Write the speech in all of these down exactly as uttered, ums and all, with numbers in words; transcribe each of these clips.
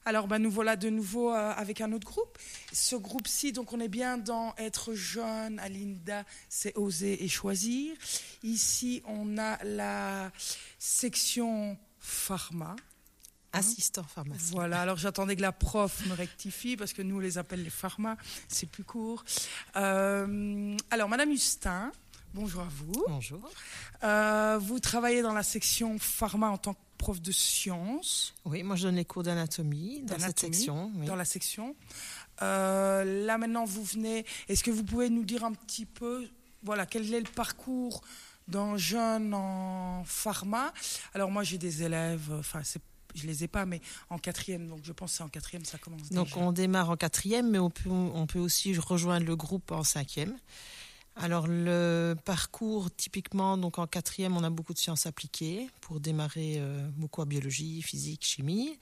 Alors, ben, nous voilà de nouveau euh, avec un autre groupe. Ce groupe-ci, donc, on est bien dans être jeune. Alinda, c'est oser et choisir. Ici, on a la section pharma. Assistant pharmacien. Voilà, alors j'attendais que la prof me rectifie parce que nous, on les appelle les pharmas, c'est plus court. Euh, alors, Madame Hustin, bonjour à vous. Bonjour. Euh, vous travaillez dans la section pharma en tant que prof de sciences. Oui, moi je donne les cours d'anatomie dans D'anatomie, cette section. Oui. Dans la section. Euh, là maintenant, vous venez. Est-ce que vous pouvez nous dire un petit peu, voilà, quel est le parcours d'un jeune en pharma? Alors moi, j'ai des élèves. Enfin, c'est je les ai pas, mais en quatrième. Donc je pense que c'est en quatrième, ça commence. Donc déjà. on démarre en quatrième, mais on peut, on peut aussi rejoindre le groupe en cinquième. Alors le parcours, typiquement, donc en quatrième, on a beaucoup de sciences appliquées pour démarrer euh, beaucoup en biologie, physique, chimie.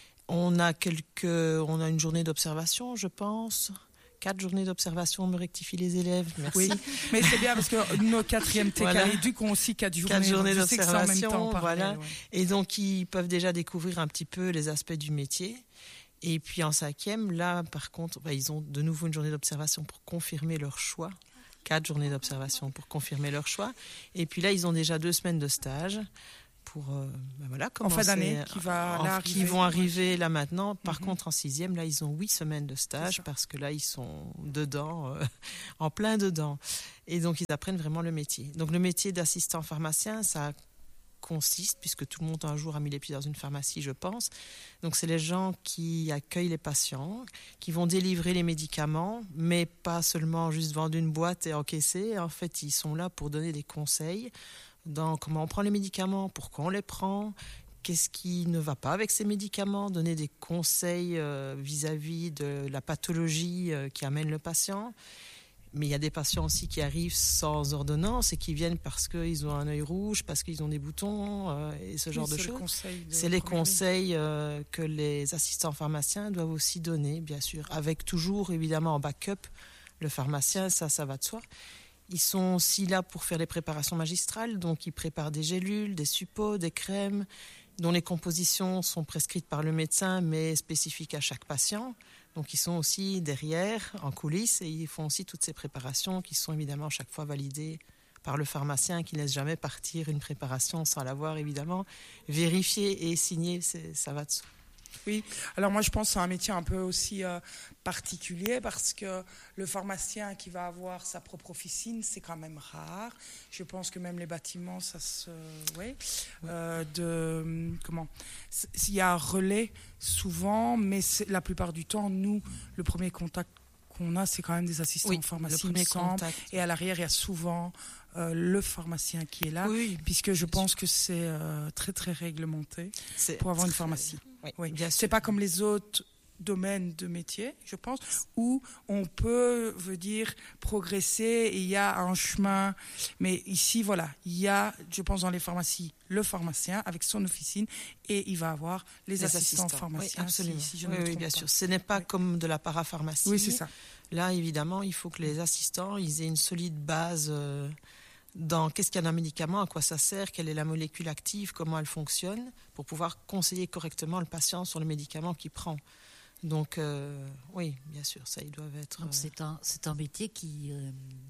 On a quelques, on a une journée d'observation, je pense. Quatre journées d'observation, me rectifient les élèves. Merci. Oui, mais c'est bien parce que nos quatrièmes T K Voilà. éduques ont aussi quatre journées, Quatre journées je sais que c'est en même d'observation, temps, en voilà. parallèle, ouais. Et donc ils peuvent déjà découvrir un petit peu les aspects du métier. Et puis en cinquième, là par contre, bah, ils ont de nouveau une journée d'observation pour confirmer leur choix. Quatre journées d'observation pour confirmer leur choix. Et puis là, ils ont déjà deux semaines de stage pour euh, ben voilà, En fin d'année, qui, va, en, là, qui arriver. vont arriver là maintenant. Par Mm-hmm. contre, en sixième, là, ils ont huit semaines de stage parce que là, ils sont dedans, euh, en plein dedans. Et donc, ils apprennent vraiment le métier. Donc, le métier d'assistant pharmacien, ça consiste, puisque tout le monde un jour a mis les pieds dans une pharmacie, je pense. Donc, c'est les gens qui accueillent les patients, qui vont délivrer les médicaments, mais pas seulement juste vendre une boîte et encaisser. En fait, ils sont là pour donner des conseils dans comment on prend les médicaments, pourquoi on les prend, qu'est-ce qui ne va pas avec ces médicaments, donner des conseils euh, vis-à-vis de la pathologie euh, qui amène le patient. Mais il y a des patients aussi qui arrivent sans ordonnance et qui viennent parce qu'ils ont un œil rouge, parce qu'ils ont des boutons euh, et ce genre oui, de c'est choses. Le de c'est les conseils euh, que les assistants pharmaciens doivent aussi donner, bien sûr, avec toujours évidemment en backup le pharmacien, ça, ça va de soi. Ils sont aussi là pour faire les préparations magistrales, donc ils préparent des gélules, des suppos, des crèmes, dont les compositions sont prescrites par le médecin, mais spécifiques à chaque patient. Donc ils sont aussi derrière, en coulisses, et ils font aussi toutes ces préparations qui sont évidemment chaque fois validées par le pharmacien, qui ne laisse jamais partir une préparation sans l'avoir évidemment vérifiée et signée, c'est, ça va de soi. Oui, alors moi je pense que c'est un métier un peu aussi euh, particulier parce que le pharmacien qui va avoir sa propre officine, c'est quand même rare. Je pense que même les bâtiments, ça se... Ouais. Euh, de, comment il y a un relais souvent, mais c'est, la plupart du temps, nous, le premier contact qu'on a, c'est quand même des assistants oui, en pharmacie, le premier il me semble. contact. Et à l'arrière, il y a souvent euh, le pharmacien qui est là, oui, puisque je pense sûr. que c'est euh, très, très réglementé c'est pour avoir très... une pharmacie. Oui, oui. bien C'est sûr. pas comme les autres domaines de métier, je pense, où on peut, veut dire, progresser et il y a un chemin. Mais ici, voilà, il y a, je pense, dans les pharmacies, le pharmacien avec son officine et il va avoir les, les assistants, assistants pharmaciens. Oui, absolument. Si, si je oui, ne me oui, bien pas. sûr. Ce n'est pas oui. comme de la parapharmacie. Oui, c'est ça. Là, évidemment, il faut que les assistants ils aient une solide base euh, dans qu'est-ce qu'il y a dans un médicament, à quoi ça sert, quelle est la molécule active, comment elle fonctionne, pour pouvoir conseiller correctement le patient sur le médicament qu'il prend. Donc, euh, oui, bien sûr, ça, ils doivent être... Donc, c'est un, c'est un métier qui euh,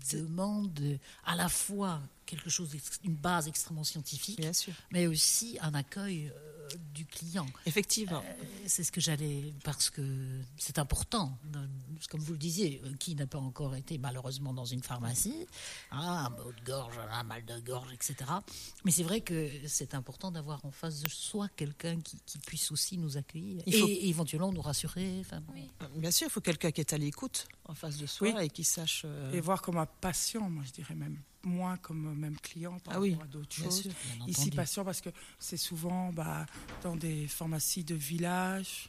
demande à la fois quelque chose, une base extrêmement scientifique, bien sûr. mais aussi un accueil euh, du client. Effectivement. Euh, c'est ce que j'allais... Parce que c'est important, comme vous le disiez, qui n'a pas encore été malheureusement dans une pharmacie, ah, un mot de gorge, un mal de gorge, et cetera. Mais c'est vrai que c'est important d'avoir en face de soi quelqu'un qui, qui puisse aussi nous accueillir il faut... et, et éventuellement nous rassurer. Enfin, oui. Bien sûr, il faut quelqu'un qui est à l'écoute en face de soi oui. et qui sache... Euh... Et voir comme un patient, moi je dirais même. Moi, comme même client, par ah oui, rapport à d'autres choses. Sûr, Ici, patient, parce que c'est souvent bah, dans des pharmacies de village,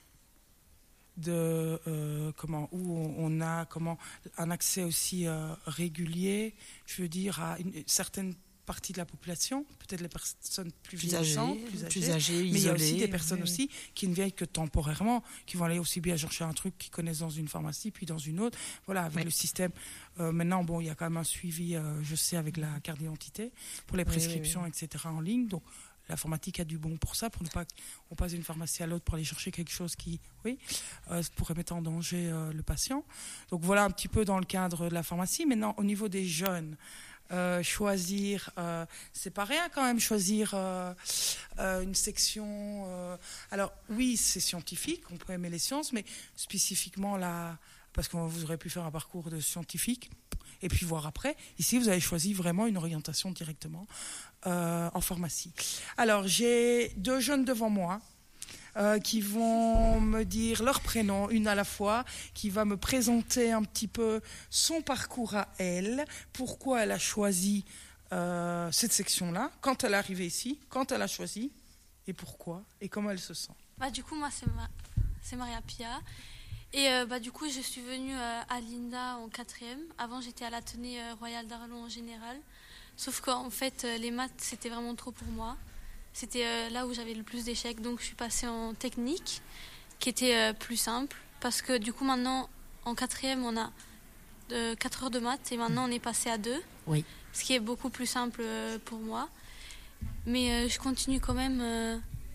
de, euh, comment, où on a comment, un accès aussi euh, régulier, je veux dire, à une, une certaine partie de la population, peut-être les personnes plus, plus vieillissantes, âgées, plus âgées, plus âgées mais il y a aussi isolées, des personnes oui. aussi qui ne viennent que temporairement, qui vont aller aussi bien chercher un truc qu'ils connaissent dans une pharmacie, puis dans une autre. Voilà, avec oui. le système. Euh, maintenant, bon, il y a quand même un suivi, euh, je sais, avec la carte d'identité pour les prescriptions, oui, oui, oui. et cetera en ligne. Donc l'informatique a du bon pour ça, pour ne pas qu'on passe d'une pharmacie à l'autre pour aller chercher quelque chose qui, oui, euh, pourrait mettre en danger euh, le patient. Donc voilà un petit peu dans le cadre de la pharmacie. Maintenant, au niveau des jeunes, euh, choisir, euh, c'est pas rien quand même, choisir euh, euh, une section. Euh, alors oui, c'est scientifique, on peut aimer les sciences, mais spécifiquement là, parce que vous aurez pu faire un parcours de scientifique. Et puis voir après. Ici, vous avez choisi vraiment une orientation directement euh, en pharmacie. Alors, j'ai deux jeunes devant moi euh, qui vont me dire leur prénom, une à la fois, qui va me présenter un petit peu son parcours à elle, pourquoi elle a choisi euh, cette section-là, quand elle est arrivée ici, quand elle a choisi, et pourquoi, et comment elle se sent. Bah, du coup, moi, c'est, Ma- c'est Maria Pia. Et euh, bah, du coup, je suis venue euh, à l'INDA en quatrième. Avant, j'étais à l'Athénée euh, Royal d'Arlon en général. Sauf qu'en fait, euh, les maths, c'était vraiment trop pour moi. C'était euh, là où j'avais le plus d'échecs. Donc, je suis passée en technique, qui était euh, plus simple. Parce que du coup, maintenant, en quatrième, on a euh, quatre heures de maths. Et maintenant, on est passé à deux. Oui. Ce qui est beaucoup plus simple euh, pour moi. Mais euh, je continue quand même... Euh,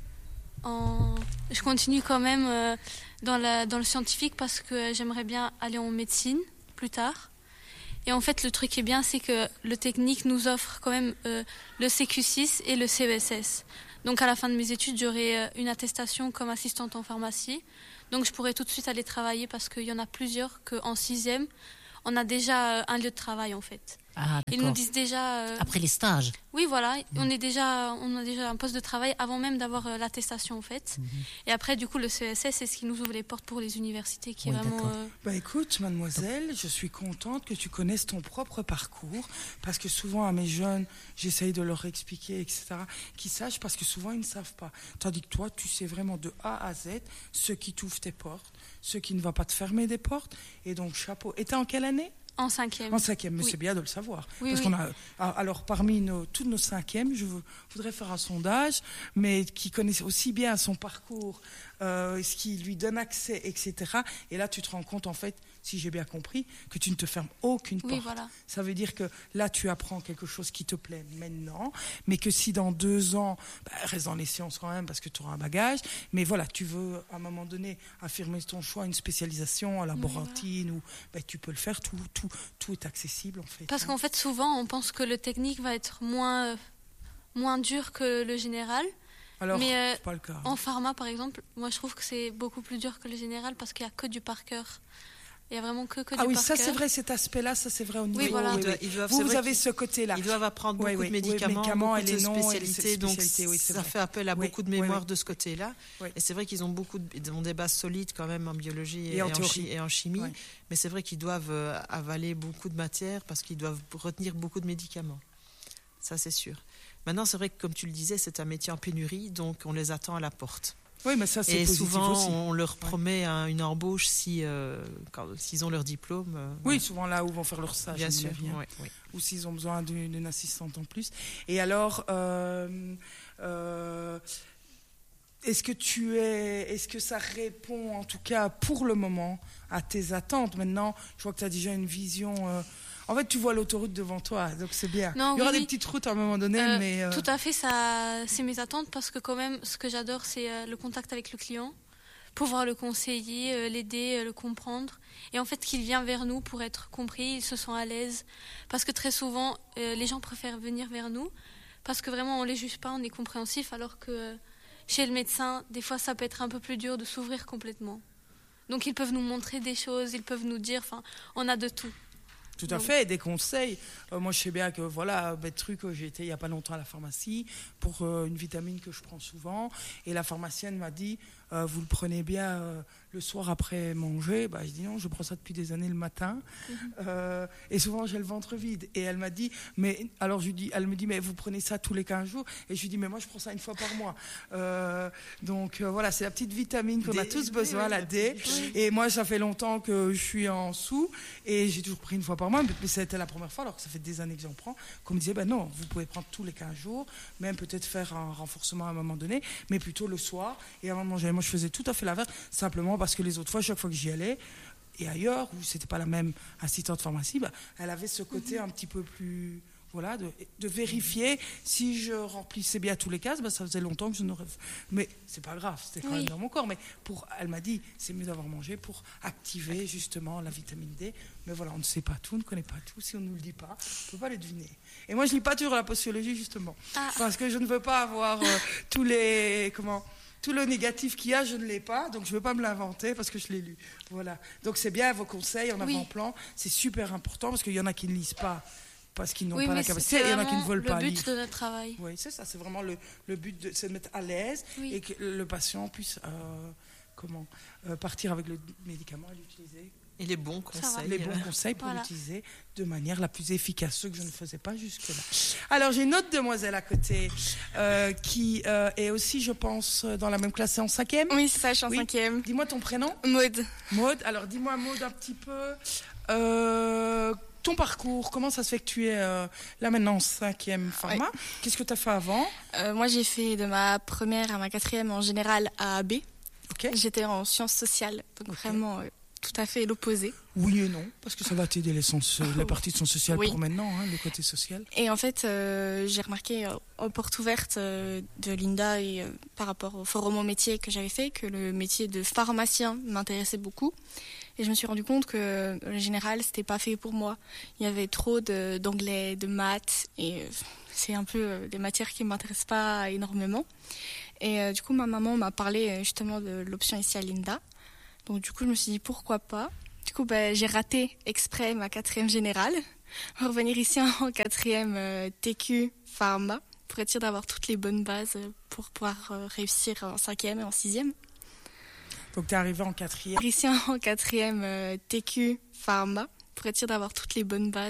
En... Je continue quand même euh, dans, la, dans le scientifique parce que j'aimerais bien aller en médecine plus tard. Et en fait, le truc qui est bien, c'est que le technique nous offre quand même euh, le C Q six et le C E S S. Donc à la fin de mes études, j'aurai euh, une attestation comme assistante en pharmacie. Donc je pourrais tout de suite aller travailler parce qu'il y en a plusieurs qu'en sixième, on a déjà euh, un lieu de travail en fait. Ah, Ils nous disent déjà... Euh... Après les stages. Oui, voilà. Mmh. On, est déjà, on a déjà un poste de travail avant même d'avoir euh, l'attestation, en fait. Mmh. Et après, du coup, le C E S S, c'est ce qui nous ouvre les portes pour les universités, qui oui, est vraiment... Euh... Bah, écoute, mademoiselle, je suis contente que tu connaisses ton propre parcours, parce que souvent, à mes jeunes, j'essaye de leur expliquer, et cetera, qu'ils sachent, parce que souvent, ils ne savent pas. Tandis que toi, tu sais vraiment de A à Z ce qui t'ouvre tes portes, ce qui ne va pas te fermer des portes. Et donc, chapeau. Et t'es en quelle année ? En cinquième. En cinquième, mais oui. C'est bien de le savoir. Oui, Parce oui. qu'on a, alors, parmi nos, tous nos cinquièmes, je voudrais faire un sondage, mais qui connaissent aussi bien son parcours, euh, ce qui lui donne accès, et cetera. Et là, tu te rends compte, en fait, si j'ai bien compris, que tu ne te fermes aucune oui, porte. Voilà. Ça veut dire que là, tu apprends quelque chose qui te plaît maintenant, mais que si dans deux ans, bah, reste dans les sciences quand même, parce que tu auras un bagage, mais voilà, tu veux, à un moment donné, affirmer ton choix, une spécialisation en laborantine, oui, voilà. Ou bah, tu peux le faire, tout, tout, tout est accessible, en fait. Parce qu'en fait, souvent, on pense que le technique va être moins, euh, moins dur que le général. Alors, mais euh, c'est pas le cas. En pharma, par exemple, moi, je trouve que c'est beaucoup plus dur que le général parce qu'il n'y a que du par cœur. Il n'y a vraiment que, que ah du oui, par ça cœur. c'est vrai, cet aspect-là, ça c'est vrai au niveau. Oui, voilà. oui, oui. Ils doivent, vous, vous avez qu'ils, ce côté-là. Ils doivent apprendre beaucoup oui, oui, de médicaments, oui, médicaments beaucoup et les de noms spécialités, et les donc spécialités, oui, ça vrai. fait appel à oui, beaucoup de mémoire oui, oui. de ce côté-là. Oui. Et c'est vrai qu'ils ont beaucoup, de, ils ont des bases solides quand même en biologie et, et, en, et, en, chi- et en chimie, oui. mais c'est vrai qu'ils doivent euh, avaler beaucoup de matière parce qu'ils doivent retenir beaucoup de médicaments. Ça c'est sûr. Maintenant, c'est vrai que comme tu le disais, c'est un métier en pénurie, donc on les attend à la porte. Oui, mais ça, c'est et positif souvent, aussi. on leur promet un, une embauche si, euh, quand, s'ils ont leur diplôme. Euh, oui, ouais. Souvent là où vont faire leur stage. Bien sûr. Ouais, ouais. Ou s'ils ont besoin d'une, d'une assistante en plus. Et alors, euh, euh, est-ce que tu es, est-ce que ça répond, en tout cas pour le moment, à tes attentes ? Maintenant, je vois que tu as déjà une vision. Euh, En fait, tu vois l'autoroute devant toi, donc c'est bien. Non, Il y aura oui, des oui. petites routes à un moment donné, euh, mais... Euh... Tout à fait, ça, c'est mes attentes, parce que quand même, ce que j'adore, c'est euh, le contact avec le client, pouvoir le conseiller, euh, l'aider, euh, le comprendre. Et en fait, qu'il vient vers nous pour être compris, il se sent à l'aise. Parce que très souvent, euh, les gens préfèrent venir vers nous, parce que vraiment, on ne les juge pas, on est compréhensif, alors que euh, chez le médecin, des fois, ça peut être un peu plus dur de s'ouvrir complètement. Donc, ils peuvent nous montrer des choses, ils peuvent nous dire, enfin, on a de tout. Tout à fait, des conseils. Euh, moi, je sais bien que, voilà, des trucs, j'ai été il n'y a pas longtemps à la pharmacie pour euh, une vitamine que je prends souvent. Et la pharmacienne m'a dit, euh, vous le prenez bien euh, le soir après manger. Bah, je dis non, je prends ça depuis des années le matin. Mm-hmm. Euh, et souvent, j'ai le ventre vide. Et elle m'a dit, mais, alors je lui dis, elle me dit, mais vous prenez ça tous les quinze jours. Et je lui dis, mais moi, je prends ça une fois par mois. Euh, donc, euh, voilà, c'est la petite vitamine qu'on D, a tous besoin, oui, la D. Oui. Et moi, ça fait longtemps que je suis en sous. Et j'ai toujours pris une fois par mois. Mais c'était la première fois, alors que ça fait des années que j'en prends. Qu'on me disait, ben non, vous pouvez prendre tous les quinze jours. Même peut-être faire un renforcement à un moment donné. Mais plutôt le soir. Et avant de manger, moi, je faisais tout à fait l'inverse. Simplement parce que les autres fois, chaque fois que j'y allais, et ailleurs, où c'était pas la même assistante pharmacie, bah, elle avait ce côté mm-hmm. un petit peu plus voilà, de, de vérifier si je remplissais bien tous les cases. Ben, ça faisait longtemps que je n'aurais... Mais c'est pas grave, c'était quand Oui. même dans mon corps. Mais pour, elle m'a dit, c'est mieux d'avoir mangé pour activer justement la vitamine D. Mais voilà, on ne sait pas tout, on ne connaît pas tout. Si on ne nous le dit pas, on ne peut pas le deviner. Et moi, je ne lis pas toujours la posturologie, justement. Ah. Parce que je ne veux pas avoir euh, tous les... Comment tout le négatif qu'il y a, je ne l'ai pas, donc je ne veux pas me l'inventer parce que je l'ai lu. Voilà. Donc c'est bien vos conseils en Oui. avant-plan, c'est super important parce qu'il y en a qui ne lisent pas parce qu'ils n'ont Oui, pas mais la c'est capacité, et il y en a qui ne vraiment veulent pas le but lire. de notre travail. Oui, c'est ça, c'est vraiment le, le but, de, c'est de mettre à l'aise Oui. et que le patient puisse euh, comment, euh, partir avec le médicament et l'utiliser. Et les bons Ça va. conseils. Les bons euh, conseils pour Voilà. l'utiliser de manière la plus efficace, ce que je ne faisais pas jusque-là. Alors, j'ai une autre demoiselle à côté euh, qui euh, est aussi, je pense, dans la même classe, c'est en cinquième. Oui, c'est ça, je suis en Oui. cinquième. Dis-moi ton prénom. Maud. Maud, alors dis-moi Maud un petit peu euh, ton parcours, comment ça se fait que tu es euh, là maintenant en cinquième pharma. Qu'est-ce que tu as fait avant? Euh, moi, j'ai fait de ma première à ma quatrième en général à A B. Ok. J'étais en sciences sociales, donc Ok. vraiment euh, tout à fait l'opposé. Oui et non, parce que ça va t'aider les sens, la partie de sciences sociales Oui. pour maintenant, hein, le côté social. Et en fait, euh, j'ai remarqué euh, aux portes ouvertes euh, de Linda et euh, par rapport au forum au métier que j'avais fait que le métier de pharmacien m'intéressait beaucoup. Et je me suis rendu compte que euh, le général, c'était pas fait pour moi. Il y avait trop de, d'anglais, de maths, et euh, c'est un peu euh, des matières qui m'intéressent pas énormément. Et euh, du coup, ma maman m'a parlé euh, justement de l'option ici à Linda. Donc du coup, je me suis dit pourquoi pas. Du coup, ben, j'ai raté exprès ma quatrième générale. Revenir ici en quatrième euh, T Q pharma pour être sûr d'avoir toutes les bonnes bases euh, pour pouvoir euh, réussir en cinquième et en sixième. Donc tu es arrivé en quatrième. Ici en quatrième euh, T Q pharma pour être sûr d'avoir toutes les bonnes bases.